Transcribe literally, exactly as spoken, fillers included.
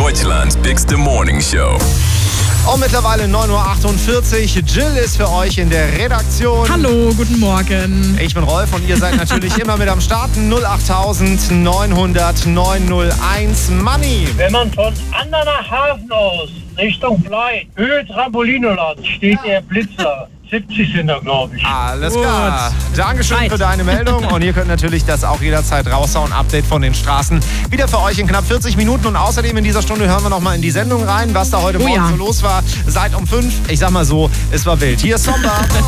Deutschlands bigste Morning Show. Und mittlerweile neun Uhr achtundvierzig. Jill ist für euch in der Redaktion. Hallo, guten Morgen. Ich bin Rolf und ihr seid natürlich immer mit am Start. null acht neunhundert neunhunderteins. Money. Wenn man von Andernach-Hafen aus Richtung Blei, Höhe Trampolinoland, steht der Blitzer. siebzig sind da, glaube ich. Alles Gut. klar. Dankeschön Zeit. für deine Meldung. Und ihr könnt natürlich das auch jederzeit raushauen. Update von den Straßen. Wieder für euch in knapp vierzig Minuten. Und außerdem in dieser Stunde hören wir noch mal in die Sendung rein, was da heute Oh Morgen ja. so los war. Seit um fünf. Ich sag mal so, es war wild. Hier ist Sommer.